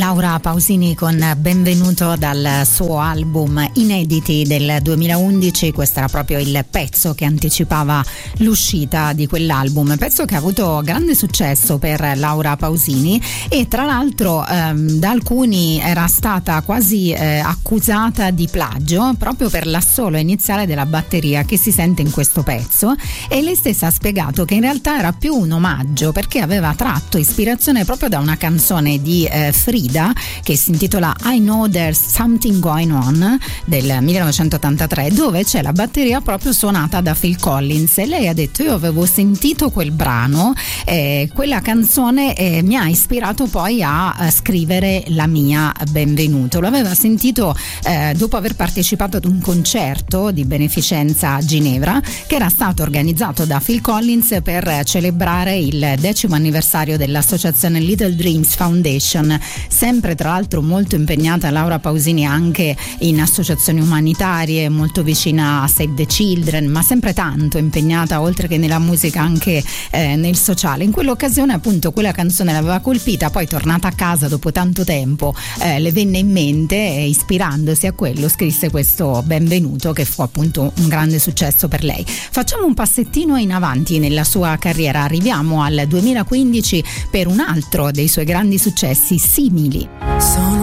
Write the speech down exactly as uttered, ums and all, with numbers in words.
Laura Pausini con Benvenuto dal suo album Inediti del duemilaundici. Questo era proprio il pezzo che anticipava l'uscita di quell'album, pezzo che ha avuto grande successo per Laura Pausini e tra l'altro ehm, da alcuni era stata quasi eh, accusata di plagio proprio per l'assolo iniziale della batteria che si sente in questo pezzo, e lei stessa ha spiegato che in realtà era più un omaggio perché aveva tratto ispirazione proprio da una canzone di eh, Frida che si intitola I Know There's Something Going On del millenovecentottantatré, dove c'è la batteria proprio suonata da Phil Collins, e lei ha detto: io avevo sentito quel brano, eh, quella canzone eh, mi ha ispirato poi a, a scrivere la mia Benvenuto. Lo aveva sentito eh, dopo aver partecipato ad un concerto di beneficenza a Ginevra che era stato organizzato da Phil Collins per celebrare il decimo anniversario dell'associazione Little Dreams Foundation, sempre tra l'altro molto impegnata Laura Pausini anche in associazioni umanitarie, molto vicina a Save the Children, ma sempre tanto impegnata oltre che nella musica anche eh, nel sociale. In quell'occasione appunto quella canzone l'aveva colpita, poi tornata a casa dopo tanto tempo eh, le venne in mente e ispirandosi a quello scrisse questo Benvenuto che fu appunto un grande successo per lei. Facciamo un passettino in avanti nella sua carriera, arriviamo al duemilaquindici per un altro dei suoi grandi successi, Simili. Sono